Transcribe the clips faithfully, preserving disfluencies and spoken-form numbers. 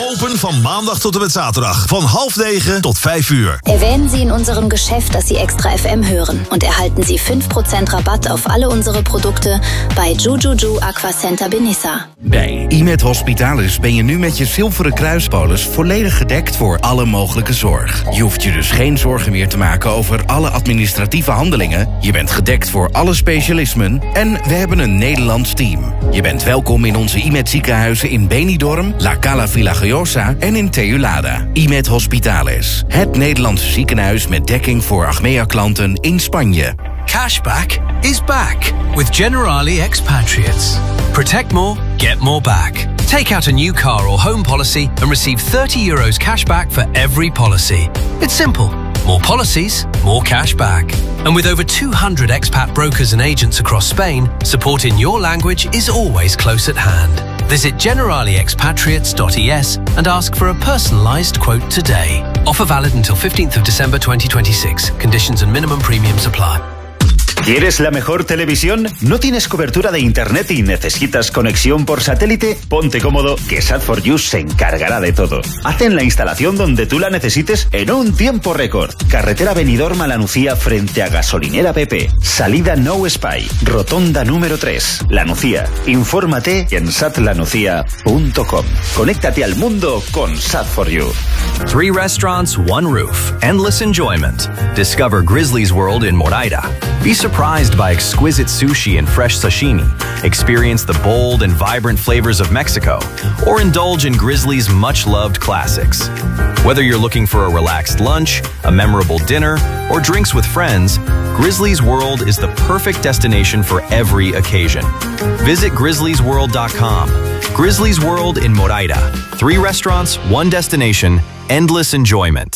Open van maandag tot en met zaterdag. Van half negen tot vijf uur. Erwähnen Sie in unserem Geschäft, dass Sie Extra F M hören und erhalten Sie vijf procent Rabatt auf alle unsere Produkte bei Jujuju Aquacenter Benissa. Bij I-Med Hospitalis ben je nu met je zilveren kruispolis volledig gedekt voor alle mogelijke zorg. Je hoeft je dus geen zorgen meer te maken over alle administratieve handelingen. Je bent gedekt voor alle specialismen en we hebben een Nederlands team. Je bent welkom in onze I-Med ziekenhuizen in Benidorm, La Cala Villajoyosa en in Teulada. I-Med Hospitalis, het Nederlandse ziekenhuis met dekking voor Achmea-klanten in Spanje. Cashback is back with Generali Expatriates. Protect more, get more back. Take out a new car or home policy and receive thirty euros cashback for every policy. It's simple. More policies, more cash back. And with over two hundred expat brokers and agents across Spain, support in your language is always close at hand. Visit generali expatriates dot e s and ask for a personalised quote today. Offer valid until fifteenth of December twenty twenty-six. Conditions and minimum premiums apply. ¿Quieres la mejor televisión? ¿No tienes cobertura de internet y necesitas conexión por satélite? Ponte cómodo, que Sat for You se encargará de todo. Hacen la instalación donde tú la necesites en un tiempo récord. Carretera Benidorm a La Nucía frente a Gasolinera Pepe. Salida No Spy. Rotonda número tres. La Nucía. Infórmate en sat la nucía punto com. Conéctate al mundo con Sat for You. Three restaurants, one roof. Endless enjoyment. Discover Grizzly's World in Moraira. Be surprised by exquisite sushi and fresh sashimi. Experience the bold and vibrant flavors of Mexico. Or indulge in Grizzly's much-loved classics. Whether you're looking for a relaxed lunch, a memorable dinner, or drinks with friends, Grizzly's World is the perfect destination for every occasion. Visit grizzlies world dot com. Grizzly's World in Moraira. Three restaurants, one destination, endless enjoyment.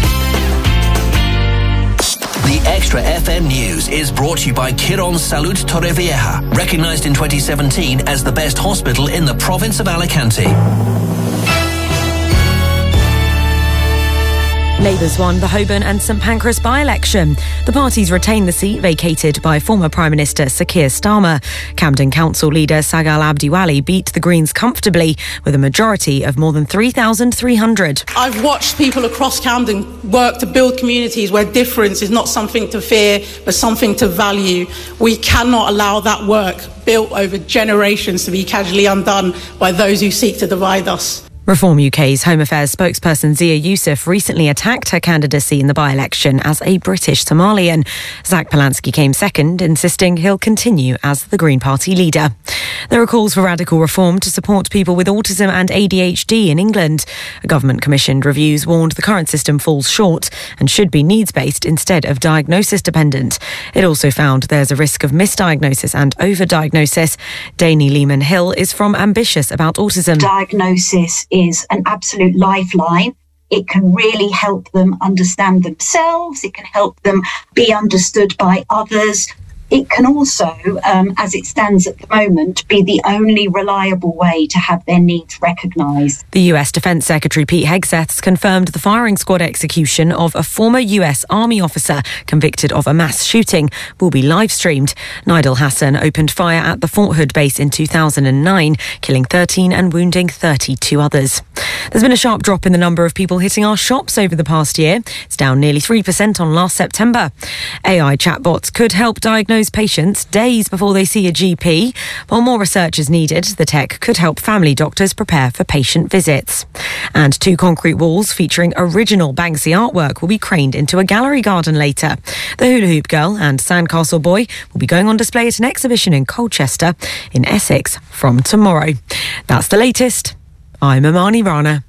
The Extra F M News is brought to you by Quirón Salud Torrevieja, recognized in twenty seventeen as the best hospital in the province of Alicante. Labour's won the Holborn and St Pancras by-election. The parties retain the seat vacated by former Prime Minister Sir Keir Starmer. Camden Council leader Sagal Abdiwali beat the Greens comfortably with a majority of more than three thousand three hundred. I've watched people across Camden work to build communities where difference is not something to fear but something to value. We cannot allow that work built over generations to be casually undone by those who seek to divide us. Reform U K's Home Affairs spokesperson Zia Youssef recently attacked her candidacy in the by-election as a British Somalian. Zach Polanski came second, insisting he'll continue as the Green Party leader. There are calls for radical reform to support people with autism and A D H D in England. A government-commissioned reviews warned the current system falls short and should be needs-based instead of diagnosis-dependent. It also found there's a risk of misdiagnosis and overdiagnosis. Dani Lehman-Hill is from Ambitious about Autism. Diagnosis is an absolute lifeline. It can really help them understand themselves. It can help them be understood by others. It can also, um, as it stands at the moment, be the only reliable way to have their needs recognised. The U S Defence Secretary Pete Hegseth confirmed the firing squad execution of a former U S Army officer convicted of a mass shooting will be live-streamed. Nidal Hassan opened fire at the Fort Hood base in two thousand nine, killing thirteen and wounding thirty-two others. There's been a sharp drop in the number of people hitting our shops over the past year. It's down nearly three percent on last September. A I chatbots could help diagnose patients days before they see a G P. While more research is needed, the tech could help family doctors prepare for patient visits. And two concrete walls featuring original Banksy artwork will be craned into a gallery garden later. The Hula Hoop Girl and Sandcastle Boy will be going on display at an exhibition in Colchester in Essex from tomorrow. That's the latest. I'm Amani Rana.